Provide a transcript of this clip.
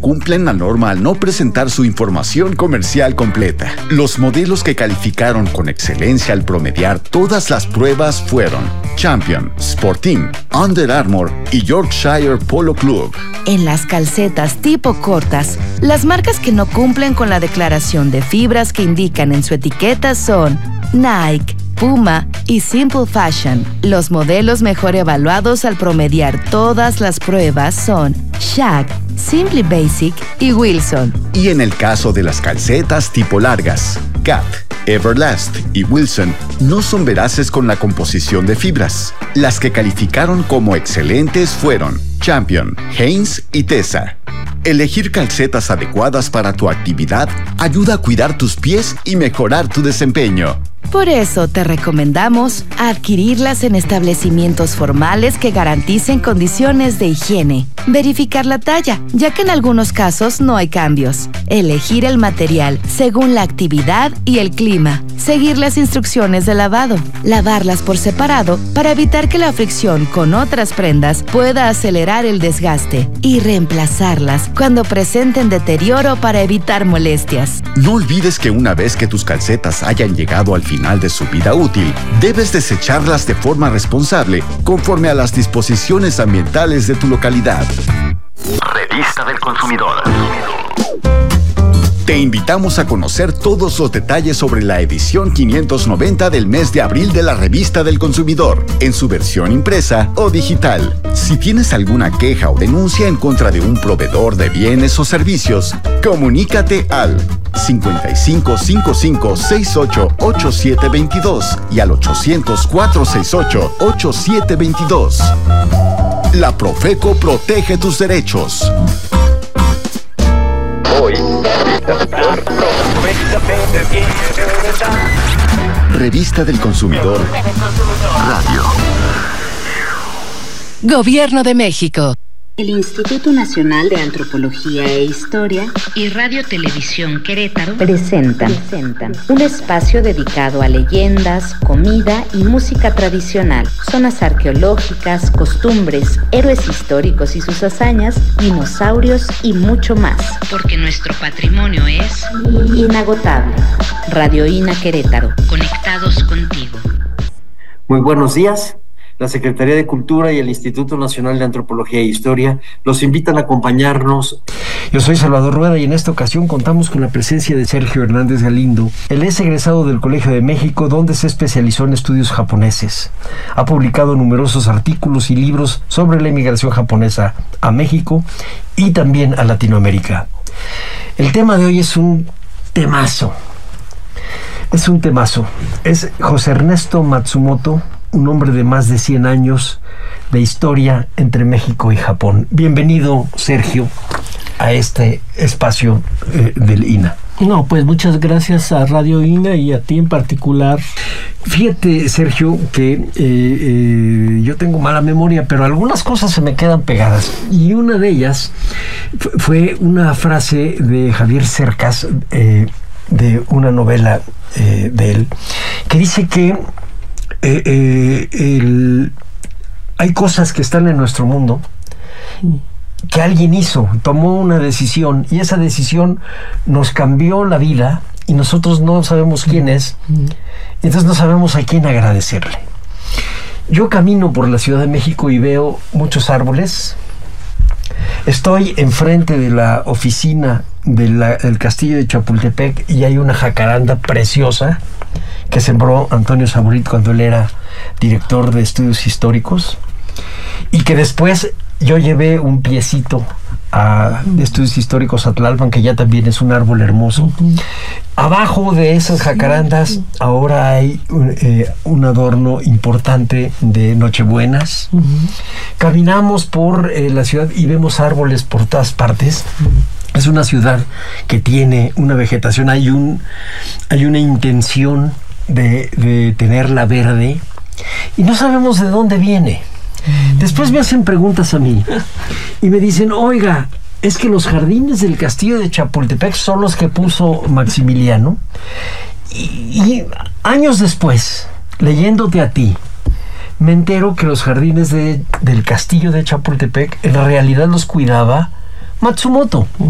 incumplen la norma al no presentar su información comercial completa. Los modelos que calificaron con excelencia al promediar todas las pruebas fueron Champion, Sporting, Under Armour y Yorkshire Polo Club. En las calcetas tipo cortas, las marcas que no cumplen con la declaración de fibras que indican en su etiqueta son Nike, Puma y Simple Fashion. Los modelos mejor evaluados al promediar todas las pruebas son Shaq, Simply Basic y Wilson. Y en el caso de las calcetas tipo largas, Cat, Everlast y Wilson no son veraces con la composición de fibras. Las que calificaron como excelentes fueron Champion, Hanes y Tesa. Elegir calcetas adecuadas para tu actividad ayuda a cuidar tus pies y mejorar tu desempeño. Por eso te recomendamos adquirirlas en establecimientos formales que garanticen condiciones de higiene. Verificar la talla, ya que en algunos casos no hay cambios. Elegir el material según la actividad y el clima. Seguir las instrucciones de lavado. Lavarlas por separado para evitar que la fricción con otras prendas pueda acelerar el desgaste. Y reemplazarlas cuando presenten deterioro para evitar molestias. No olvides que una vez que tus calcetas hayan llegado al final de su vida útil, debes desecharlas de forma responsable conforme a las disposiciones ambientales de tu localidad. Revista del Consumidor. Te invitamos a conocer todos los detalles sobre la edición 590 del mes de abril de la Revista del Consumidor, en su versión impresa o digital. Si tienes alguna queja o denuncia en contra de un proveedor de bienes o servicios, comunícate al 5555-688722 y al 800-468-8722. La Profeco protege tus derechos. Hoy, Revista del Consumidor Radio. Gobierno de México. El Instituto Nacional de Antropología e Historia y Radio Televisión Querétaro presentan un espacio dedicado a leyendas, comida y música tradicional, zonas arqueológicas, costumbres, héroes históricos y sus hazañas, dinosaurios y mucho más. Porque nuestro patrimonio es inagotable. Radio INA Querétaro. Conectados contigo. Muy buenos días. La Secretaría de Cultura y el Instituto Nacional de Antropología e Historia los invitan a acompañarnos. Yo soy Salvador Rueda y en esta ocasión contamos con la presencia de Sergio Hernández Galindo. Él es egresado del Colegio de México, donde se especializó en estudios japoneses. Ha publicado numerosos artículos y libros sobre la inmigración japonesa a México y también a Latinoamérica. El tema de hoy es un temazo. Es José Ernesto Matsumoto, un hombre de más de 100 años de historia entre México y Japón. Bienvenido, Sergio, a este espacio del INA. No, pues muchas gracias a Radio INA y a ti en particular. Fíjate, Sergio, que yo tengo mala memoria, pero algunas cosas se me quedan pegadas. Y una de ellas fue una frase de Javier Cercas, de una novela de él, que dice que hay cosas que están en nuestro mundo que alguien tomó una decisión y esa decisión nos cambió la vida y nosotros no sabemos quién es, entonces no sabemos a quién agradecerle. Yo camino por la Ciudad de México y veo muchos árboles. Estoy enfrente de la oficina del Castillo de Chapultepec y hay una jacaranda preciosa que sembró Antonio Saborit cuando él era director de estudios históricos, y que después yo llevé un piecito a estudios históricos a Tlalpan, que ya también es un árbol hermoso. Abajo de esas jacarandas ahora hay un adorno importante de Nochebuenas. Caminamos por la ciudad y vemos árboles por todas partes. Es una ciudad que tiene una vegetación, hay una intención de tenerla verde y no sabemos de dónde viene. Después me hacen preguntas a mí y me dicen, oiga, es que los jardines del Castillo de Chapultepec son los que puso Maximiliano. Y años después, leyéndote a ti, me entero que los jardines del Castillo de Chapultepec en realidad los cuidaba Matsumoto.